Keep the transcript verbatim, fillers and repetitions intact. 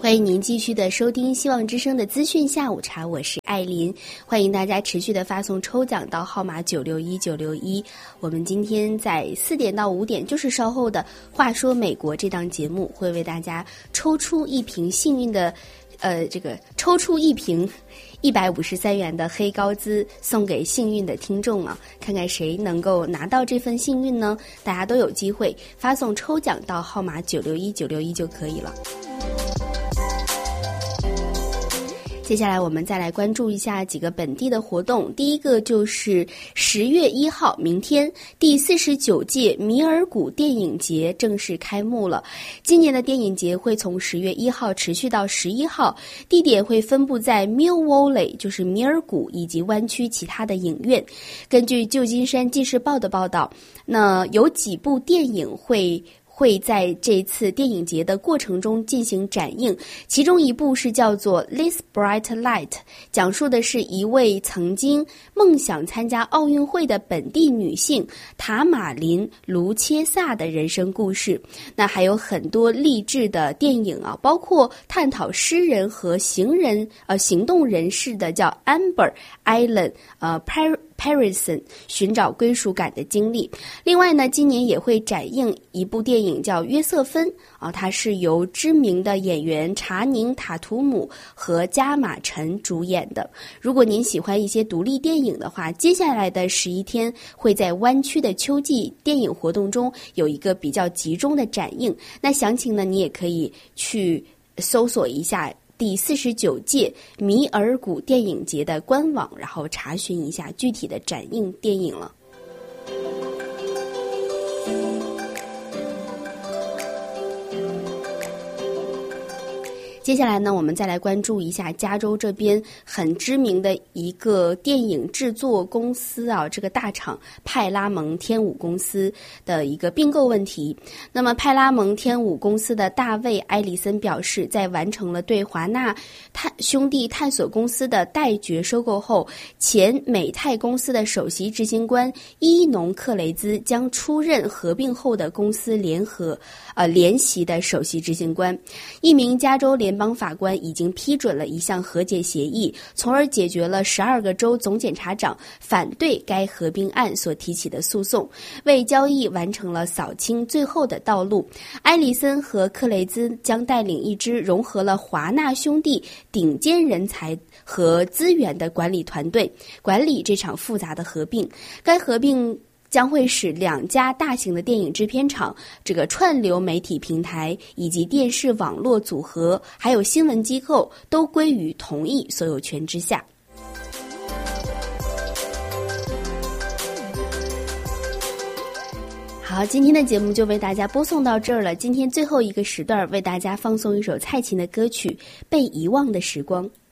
欢迎您继续的收听希望之声的资讯下午茶，我是艾琳。欢迎大家持续的发送抽奖到号码九六一九六一。我们今天在四点到五点，就是稍后的话说美国这档节目，会为大家抽出一瓶幸运的呃，这个抽出一瓶一百五十三元的黑高兹送给幸运的听众啊，看看谁能够拿到这份幸运呢？大家都有机会发送抽奖到号码九六一九六一就可以了。接下来我们再来关注一下几个本地的活动。第一个就是十月一号，明天第四十九届米尔谷电影节正式开幕了。今年的电影节会从十月一号持续到十一号，地点会分布在 Millwall， 就是米尔谷以及湾区其他的影院。根据旧金山纪事报的报道，那有几部电影会会在这次电影节的过程中进行展映，其中一部是叫做 This Bright Light， 讲述的是一位曾经梦想参加奥运会的本地女性塔马琳·卢切萨的人生故事。那还有很多励志的电影啊，包括探讨诗人和行人呃行动人士的叫 Amber Island 呃 Parison 寻找归属感的经历。另外呢，今年也会展映一部电影叫约瑟芬啊，它是由知名的演员查宁塔图姆和加马陈主演的。如果您喜欢一些独立电影的话，接下来的十一天会在湾区的秋季电影活动中有一个比较集中的展映。那详情呢，你也可以去搜索一下第四十九届米尔谷电影节的官网，然后查询一下具体的展映电影了。接下来呢，我们再来关注一下加州这边很知名的一个电影制作公司啊，这个大厂派拉蒙天舞公司的一个并购问题。那么派拉蒙天舞公司的大卫·埃里森表示，在完成了对华纳探兄弟探索公司的代决收购后，前美泰公司的首席执行官伊农·克雷兹将出任合并后的公司联合呃联席的首席执行官。一名加州联邦法官已经批准了一项和解协议，从而解决了十二个州总检察长反对该合并案所提起的诉讼，为交易完成了扫清最后的道路。埃里森和克雷兹将带领一支融合了华纳兄弟顶尖人才和资源的管理团队，管理这场复杂的合并。该合并将会使两家大型的电影制片厂、这个串流媒体平台以及电视网络组合，还有新闻机构都归于同一所有权之下。好，今天的节目就为大家播送到这儿了。今天最后一个时段为大家放送一首蔡琴的歌曲《被遗忘的时光》。